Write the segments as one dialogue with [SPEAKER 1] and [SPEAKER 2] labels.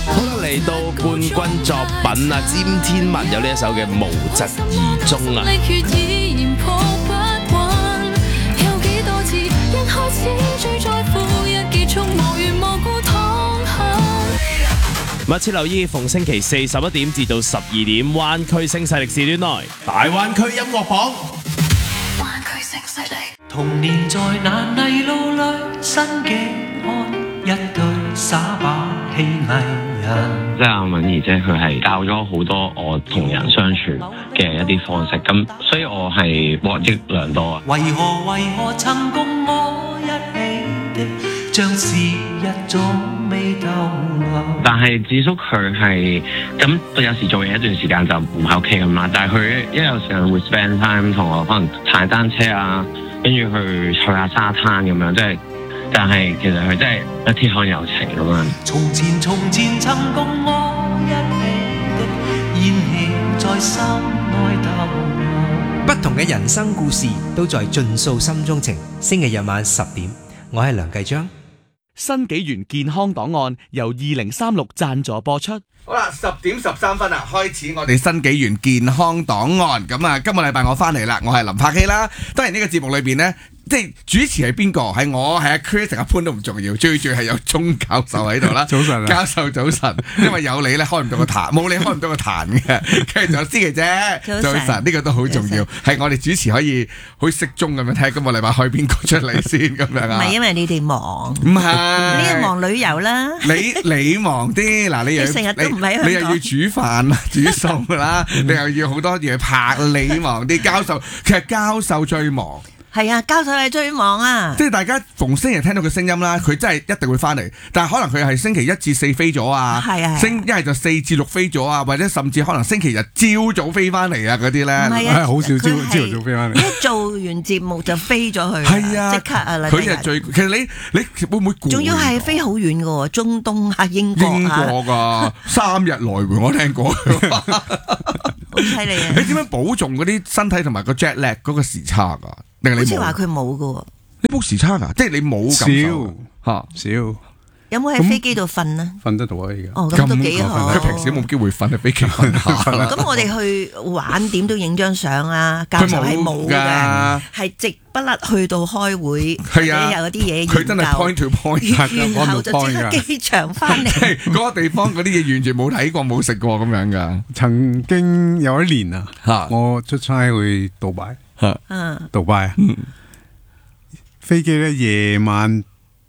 [SPEAKER 1] 好啦，嚟到冠軍作品啊，詹天文有呢一首嘅無疾而終啊。
[SPEAKER 2] 力如已然破不穩，有幾多次一開始最在乎，一結束無緣無故躺下。
[SPEAKER 1] 密切留意逢星期四11點至到12點，灣區聲勢力時段內大灣區音樂榜。
[SPEAKER 2] 灣區聲勢力。
[SPEAKER 3] 童年在那泥路裏，新嘅看一對耍把戲藝人。
[SPEAKER 4] 即係阿敏儀姐，佢係教咗好多我同人相處嘅一啲方式，咁所以我係獲益良多啊！
[SPEAKER 3] 為何曾共我一起的，像是一種未逗留。
[SPEAKER 4] 但係智叔佢係咁，有時做嘢一段時間就唔喺屋企咁啦，但係佢一有時候會 spend time 同我可能踩單車啊，跟住去下沙灘咁樣，即係。但係其實佢真係一鐵漢柔情咁樣。
[SPEAKER 3] 從前曾共我一起的，燃氣在心內逗留。
[SPEAKER 5] 不同嘅人生故事都在盡訴心中情。星期日晚10點，我係梁繼章。
[SPEAKER 6] 新紀元健康檔案由2036贊助播出。
[SPEAKER 7] 好啦，10點13分啊，開始我哋新紀元健康檔案。咁啊，今個禮拜我翻嚟啦，我係林柏希啦。當然呢個節目裏邊呢，即係主持係邊個？係我，係阿 Chris 阿潘都唔重要，最係有鐘教授喺度啦。早晨啊，教授早晨，因為有你咧開唔到個壇，冇你開唔到個壇嘅。跟住仲有思琪姐，早晨，呢個都好重要，係我哋主持可以好適中咁樣睇下今個禮拜開邊個出嚟先咁樣啊？
[SPEAKER 8] 唔係因為你哋忙，
[SPEAKER 7] 唔係，
[SPEAKER 8] 你係忙旅遊啦。
[SPEAKER 7] 你忙啲，嗱你又
[SPEAKER 8] 成日都唔喺香港，
[SPEAKER 7] 你又要煮飯啦、煮餸啦，你又要好多嘢拍，你忙啲。教授其實教授最忙。
[SPEAKER 8] 係啊，教授係最忙啊！
[SPEAKER 7] 即係大家逢星期聽到佢聲音啦，佢真係一定會翻嚟。但係可能佢係星期1至4飛咗啊，
[SPEAKER 8] 係啊，
[SPEAKER 7] 一係就4至6飛咗啊，或者甚至可能星期日朝早飛翻嚟啊嗰啲咧，
[SPEAKER 8] 係
[SPEAKER 9] 好少朝頭早飛翻嚟。
[SPEAKER 8] 一做完節目就飛咗去，
[SPEAKER 7] 係啊，
[SPEAKER 8] 即刻啊！
[SPEAKER 7] 佢係最，其實你會唔會攰？
[SPEAKER 8] 仲要係飛好遠嘅喎，中東啊、英國
[SPEAKER 7] 㗎，3日來回我聽過，
[SPEAKER 8] 好犀利啊！
[SPEAKER 7] 你點樣保重嗰啲身體同埋個 jet lag 嗰個時差㗎？
[SPEAKER 8] 好似話佢冇㗎喎，
[SPEAKER 7] 你冇時差㗎，即係你冇感受
[SPEAKER 9] 少。
[SPEAKER 8] 有冇喺飛機度瞓啊？
[SPEAKER 9] 瞓得到啊！而家
[SPEAKER 8] 哦，咁都幾好。
[SPEAKER 7] 佢平時冇機會瞓喺飛機瞓下。
[SPEAKER 8] 咁我哋去玩點都影張相啊！教授係冇㗎，係直不甩去到開會，
[SPEAKER 7] 係啊，
[SPEAKER 8] 有啲嘢
[SPEAKER 7] 佢真係 point to point，
[SPEAKER 8] 然後就即刻機場翻嚟。
[SPEAKER 7] 嗰個地方嗰啲嘢完全冇睇過冇食過咁樣㗎。
[SPEAKER 9] 曾經有一年啊，我出差去杜拜。杜拜啊，飛機咧夜晚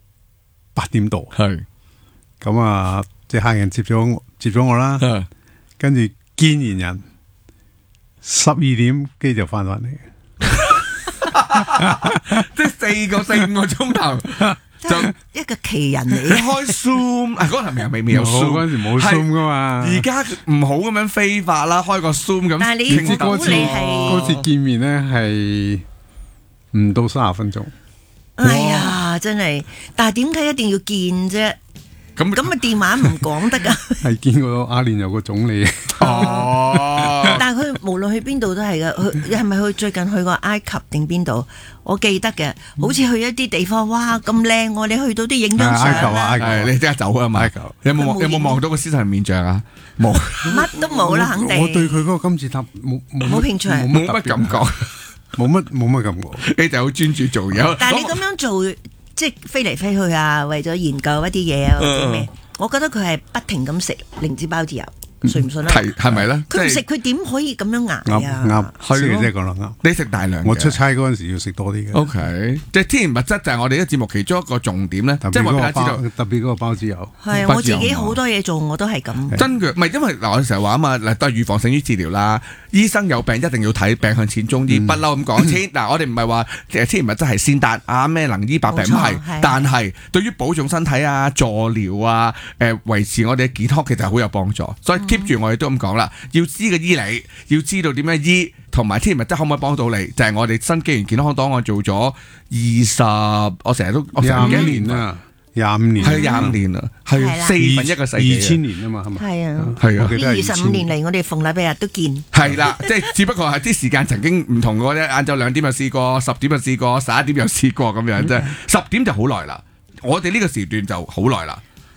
[SPEAKER 9] 8點到，係咁啊，即係客人接咗我啦，跟住見完人12點機就翻嚟，
[SPEAKER 7] 即係4個5個鐘頭
[SPEAKER 8] 就一個奇人嚟。
[SPEAKER 7] 開 Zoom 嗰陣未有 Zoom，
[SPEAKER 9] 嗰陣時冇 Zoom 噶嘛。
[SPEAKER 7] 而家唔好咁樣飛法啦，開個 Zoom 咁。
[SPEAKER 8] 但係你
[SPEAKER 9] 嗰次見面咧係唔到30分鐘。
[SPEAKER 8] 哎呀，真係！但係點解一定要見啫？咁啊電話唔講得噶。
[SPEAKER 9] 係見過阿聯酋個總理。
[SPEAKER 7] 哦。
[SPEAKER 8] 但係佢無論去邊度都係噶，佢係咪去最近去過埃及定邊度？我記得嘅，好似去一啲地方，哇咁靚喎！你去到都影張相啦。
[SPEAKER 7] 埃及，你即刻走啊嘛！埃及有冇望到個獅神面像啊？冇，
[SPEAKER 8] 乜都冇啦，肯定。
[SPEAKER 9] 我對佢嗰個金字塔冇
[SPEAKER 8] 興趣，
[SPEAKER 7] 冇乜感覺。
[SPEAKER 9] 冇乜感覺，
[SPEAKER 7] 你就好專注做嘢。
[SPEAKER 8] 但係你咁樣做，即係飛嚟飛去啊，為咗研究一啲嘢啊，或者咩？我覺得佢係不停咁食靈芝包子油。信唔信啊？
[SPEAKER 7] 係咪咧？
[SPEAKER 8] 佢唔食，佢點可以咁樣捱啊？
[SPEAKER 9] 啱，係即係講得啱。
[SPEAKER 7] 你食大量，
[SPEAKER 9] 我出差嗰陣時要食多啲嘅。
[SPEAKER 7] OK，即係天然物質就係我哋啲節目其中一個重點咧，即係話俾大家知道。
[SPEAKER 9] 特別嗰個包子油。
[SPEAKER 8] 係我自己好多嘢做，我都係咁。
[SPEAKER 7] 真嘅，唔係因為嗱，我成日話啊嘛，嗱都係預防勝於治療啦。醫生有病一定要睇，病向淺中醫，不嬲咁講先。嗱，我哋唔係話天然物質係先達啊咩能醫百病唔係，但係對於保重身體啊、助療啊、維持我哋嘅健康，其實係好有幫助。所以 keep 住我哋都咁講啦，要知個醫理，要知道點樣醫，同埋天然物質可唔可以幫到你，就係我哋新紀元健康檔案做咗我成日都
[SPEAKER 9] 25年啦。25年
[SPEAKER 7] 係25年啦，係1/4個世紀
[SPEAKER 9] ，2000年啊嘛，係咪？
[SPEAKER 8] 係啊，
[SPEAKER 7] 係啊，
[SPEAKER 8] 呢25年嚟，我哋逢禮拜日都見。
[SPEAKER 7] 係啦，即係只不過係啲時間曾經唔同過啫。晏晝2點又試過，10點又試過，11點又試過咁樣啫。10點就好耐啦，我哋呢個時段就好耐啦。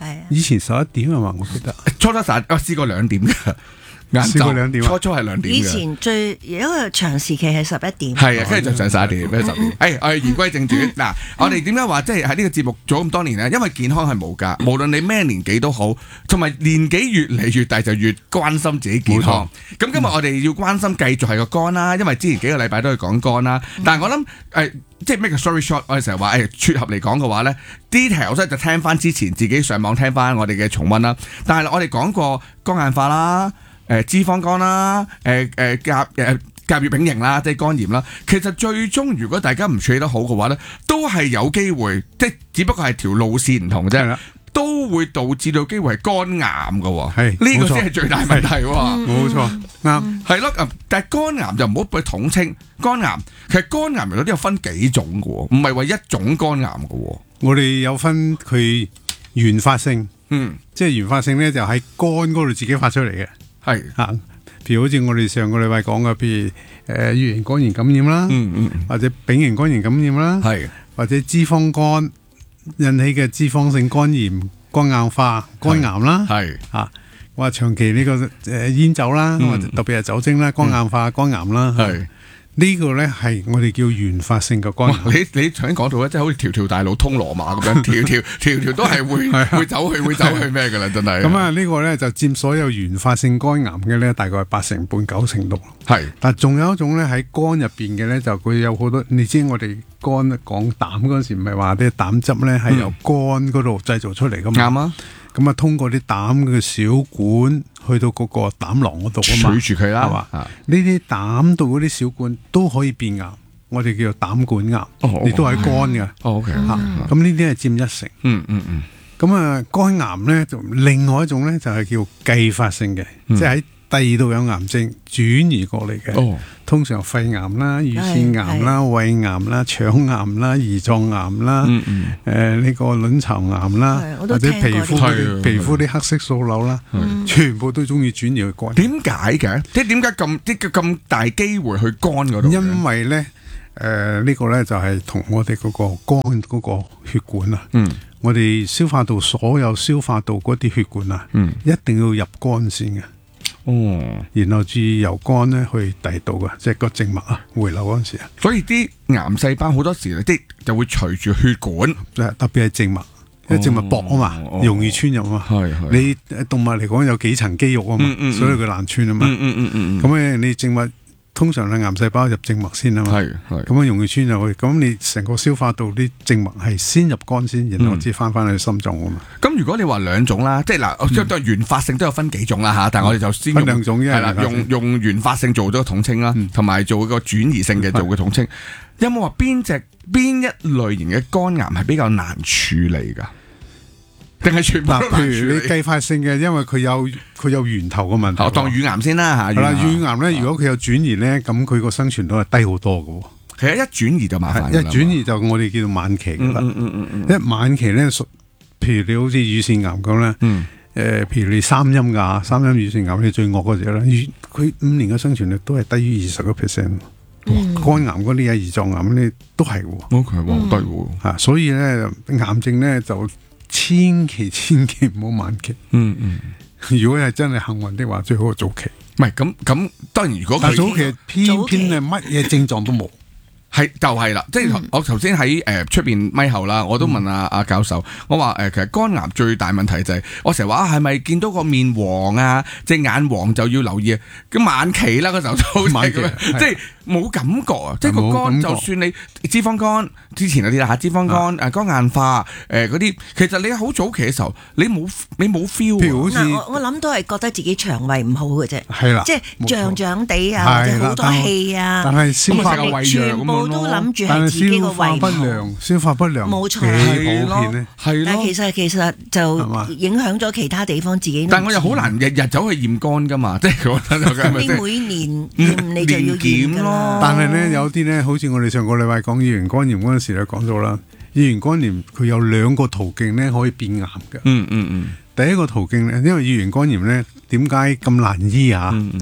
[SPEAKER 9] 以前11點係嘛？我記得
[SPEAKER 7] 初我試過2點嘅。
[SPEAKER 9] 試過2點，
[SPEAKER 7] 初係2點嘅。
[SPEAKER 8] 以前最有一個長時期係11點。
[SPEAKER 7] 係啊，跟住就上11點，跟住10點。我哋言歸正傳。嗱，我哋點解話即係喺呢個節目做咁多年咧？因為健康係無價，無論你咩年紀都好，同埋年紀越嚟越大就越關心自己健康。咁今日我哋要關心繼續係個肝啦，因為之前幾個禮拜都係講肝啦。但係我諗即係 make a story short，我哋成日話撮合嚟講嘅話咧 ，details 咧就聽翻之前自己上網聽翻我哋嘅重溫啦。但係我哋講過肝硬化啦。脂肪肝啦，甲乙丙型啦，即係肝炎啦。其實最終如果大家唔處理得好嘅話咧，都係有機會，即係只不過係條路線唔同啫，都會導致到機會係肝癌嘅。係呢個先係最大問題。
[SPEAKER 9] 冇錯，啱
[SPEAKER 7] 係咯。但係肝癌就唔好俾統稱肝癌。其實肝癌原來都有分幾種嘅，唔係話一種肝癌嘅。
[SPEAKER 9] 我哋有分佢原發性，即係原發性咧就喺肝嗰度自己發出嚟嘅。係譬如好似我哋上個禮拜講嘅，譬如乙型肝炎感染啦，或者丙型肝炎感染啦，或者脂肪肝引起嘅脂肪性肝炎、肝硬化、肝癌啦，或長期呢個煙酒啦，或者特別係酒精啦，肝硬化、肝癌啦，呢個咧係我哋叫原發性嘅肝癌。
[SPEAKER 7] 你頭先講到咧，即係好似條大路通羅馬咁樣，條都係會走去咩㗎啦，真係。
[SPEAKER 9] 咁啊，呢個咧就佔所有原發性肝癌嘅咧，大概係8成半9成度。係，但仲有一種咧喺肝入邊嘅咧，就佢有好多。你知我哋肝講膽嗰陣時，唔係話啲膽汁咧係由肝嗰度製造出嚟㗎嘛？啱啊。咁啊，通過啲膽嘅小管去到嗰個膽囊嗰度啊嘛，
[SPEAKER 7] 取住佢啦，係嘛？
[SPEAKER 9] 呢啲膽度嗰啲小管都可以變癌，我哋叫做膽管癌，亦都係肝嘅。
[SPEAKER 7] OK，
[SPEAKER 9] 咁呢啲係佔1成。咁啊，肝癌咧就另外一種咧就係叫繼發性嘅，即係喺第二度有癌症轉移過嚟嘅。通常肺癌啦、乳腺癌啦、胃癌啦、腸癌啦、胰臟癌啦，呢個卵巢癌啦，或者皮膚啲黑色素瘤啦，全部都中意轉移去肝。
[SPEAKER 7] 點解嘅？即係點解咁大機會去肝嗰度？
[SPEAKER 9] 因為咧，呢個咧就係同我哋嗰個肝嗰個血管啊，我哋消化道所有消化道嗰啲血管啊，一定要入肝先嘅。然後至由肝咧去第度嘅，即係個靜脈啊回流嗰陣時啊，
[SPEAKER 7] 所以啲癌細胞好多時咧，就會隨住血管，
[SPEAKER 9] 特別係靜脈，因為靜脈薄啊嘛，容易穿入啊嘛。你動物嚟講有幾層肌肉啊嘛，所以佢難穿啊嘛。咁咧你靜脈通常係癌細胞入靜脈先啊嘛，咁樣容易穿入去。咁你成個消化道啲靜脈係先入肝先，然後至翻去心臟啊嘛。
[SPEAKER 7] 咁如果你話兩種啦，即係嗱，都係原發性都有分幾種啦嚇，但係我哋就先
[SPEAKER 9] 分兩種啫，係啦，
[SPEAKER 7] 用原發性做咗個統稱啦，同埋做個轉移性嘅做個統稱。有冇話邊一類型嘅肝癌係比較難處理㗎？定係全部都難處理？
[SPEAKER 9] 譬如你繼發性嘅，因為佢有源頭嘅問題。
[SPEAKER 7] 我當乳癌先啦嚇。係啦，
[SPEAKER 9] 乳癌咧，如果佢有轉移咧，咁佢個生存率係低好多嘅喎。
[SPEAKER 7] 其實一轉移就麻煩。
[SPEAKER 9] 一轉移就我哋叫做晚期㗎啦。一晚期咧，譬如你好似乳腺癌咁咧，譬如你三陰乳腺癌你最惡嗰隻咧，佢5年嘅生存率都係低於20%。肝癌嗰啲啊，胰臟癌呢都係喎。
[SPEAKER 7] OK， 低喎
[SPEAKER 9] 嚇，所以咧癌症咧就千祈唔好晚期。如果係真係幸運的話，最好係早期。
[SPEAKER 7] 唔係咁，當然如果佢
[SPEAKER 9] 早期偏係乜嘢症狀都冇。
[SPEAKER 7] 就係啦，即係我頭先喺出邊咪後啦，我都問阿教授，我話其實肝癌最大問題就係我成日話係咪見到個面黃啊，隻眼黃就要留意啊？咁晚期啦，嗰時候就晚期即係冇感覺啊！即係個肝就算你脂肪肝之前嗰啲啦嚇，脂肪肝肝硬化嗰啲，其實你好早期嘅時候你冇 feel。
[SPEAKER 9] 譬如好似
[SPEAKER 8] 我諗都係覺得自己腸胃唔好嘅啫，
[SPEAKER 9] 係啦，
[SPEAKER 8] 即係脹地啊，或者好多氣啊，
[SPEAKER 9] 但係消化
[SPEAKER 7] 個胃
[SPEAKER 8] 全部都諗住係自己個胃
[SPEAKER 9] 消化不良，
[SPEAKER 8] 冇錯，
[SPEAKER 9] 係咯，
[SPEAKER 7] 但
[SPEAKER 8] 係其實就影響咗其他地方自己。
[SPEAKER 7] 但我又好難日日走去驗肝噶嘛，即係我覺得
[SPEAKER 8] 你每年驗你就要驗咯。
[SPEAKER 9] 但係咧有啲咧，好似我哋上個禮拜講乙型肝炎嗰陣時咧講咗啦，乙型肝炎佢有2個途徑咧可以變癌嘅。第一個途徑咧，因為乙型肝炎咧點解咁難醫啊？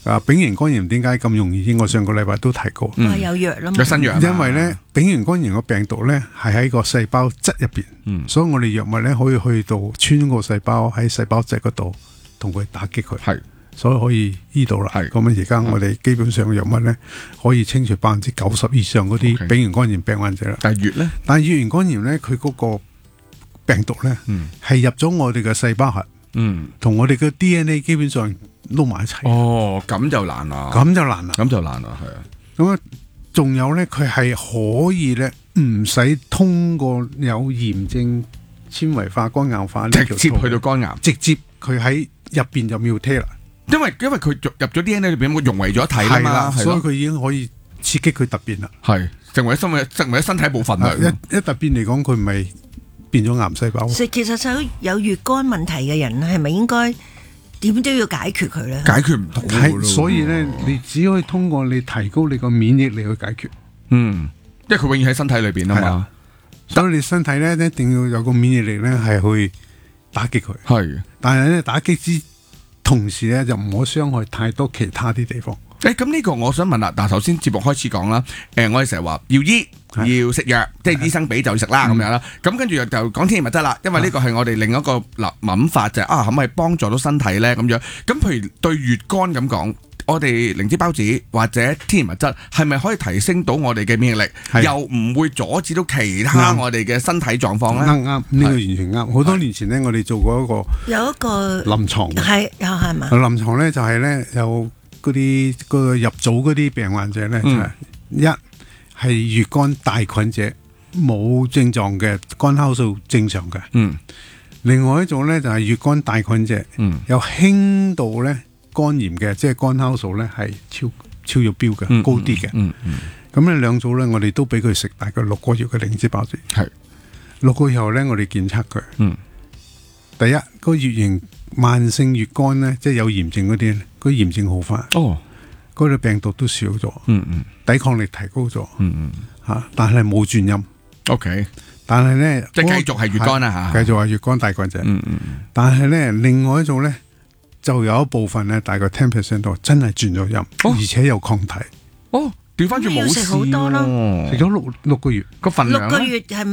[SPEAKER 9] 丙型肝炎點解咁容易醫？我上個禮拜都提過，
[SPEAKER 8] 話有藥啦嘛，
[SPEAKER 7] 有新藥。
[SPEAKER 9] 因為咧丙型肝炎個病毒咧係喺個細胞質入邊，所以我哋藥物咧可以去到穿過細胞喺細胞質嗰度同佢打擊佢，
[SPEAKER 7] 係，
[SPEAKER 9] 所以可以醫到啦。咁啊，而家我哋基本上嘅藥物咧可以清除90%以上嗰啲丙型肝炎病患者啦。
[SPEAKER 7] 但係乙咧，
[SPEAKER 9] 乙型肝炎咧，佢嗰個病毒咧係入咗我哋嘅細胞核，同我哋嘅 DNA 基本上撈埋一齊。
[SPEAKER 7] 哦，咁就難啦，
[SPEAKER 9] 咁就難啦，
[SPEAKER 7] 咁就難啦，係啊。
[SPEAKER 9] 咁啊，仲有咧，佢係可以咧唔使通過有炎症、纖維化、肝硬化，
[SPEAKER 7] 直接去到肝癌，
[SPEAKER 9] 直接佢喺入邊就mutate啦。
[SPEAKER 7] 因為佢入咗 DNA 裏邊，佢融為咗一體啦嘛，
[SPEAKER 9] 所以佢已經可以刺激佢突變啦，
[SPEAKER 7] 係成為咗身體部分啦。
[SPEAKER 9] 一突變嚟講，佢唔係變咗癌細胞。
[SPEAKER 8] 其實有乙肝問題嘅人係咪應該點都要解決佢咧？
[SPEAKER 7] 解決唔到，
[SPEAKER 9] 所以咧，你只可以通過你提高你個免疫力去解決。
[SPEAKER 7] 因為佢永遠喺身體裏邊啊嘛。
[SPEAKER 9] 所以你身體咧一定要有個免疫力咧，係去打擊佢。係，但係咧打擊之同時咧，就唔好傷害太多其他啲地方。
[SPEAKER 7] 咁呢個我想問啦，嗱，頭先節目開始講啦，我哋成日話要醫要食藥，即係醫生俾就食啦咁樣啦。咁跟住就講天然物質啦，因為呢個係我哋另一個諗法就係可唔可以幫助到身體咧咁樣？咁譬如對乙肝咁講，我哋靈芝孢子或者天然物質係咪可以提升到我哋嘅免疫力，又唔會阻止到其他我哋嘅身體狀況咧？
[SPEAKER 9] 啱，呢個完全啱。好多年前咧，我哋做過
[SPEAKER 8] 有一個
[SPEAKER 9] 臨床，
[SPEAKER 8] 係嘛？
[SPEAKER 9] 臨床咧就係咧有嗰啲入組嗰啲病患者咧，一係乙肝帶菌者，冇症狀嘅，肝酵素正常嘅。另外一種咧就係乙肝帶菌者，有輕度咧肝炎嘅，即係肝酵素咧係超咗標嘅，高啲嘅。咁呢兩組咧，我哋都俾佢食大概6個月嘅靈芝孢子。係6個月後咧，我哋檢測佢。第一個乙型慢性乙肝咧，即係有炎症嗰啲咧，個炎症好翻。嗰個病毒都少咗。抵抗力提高咗。但係冇轉陰。OK。但係咧，
[SPEAKER 7] 即係繼續係乙肝啦
[SPEAKER 9] 嚇。繼續係乙肝帶菌者。但係咧，另外一種咧，就有一部分咧，大概10% 度真係轉咗陰，而且有抗體。
[SPEAKER 7] 調翻轉冇事
[SPEAKER 8] 好多咯，
[SPEAKER 9] 食咗6個月
[SPEAKER 7] 個份量
[SPEAKER 8] 6個月係。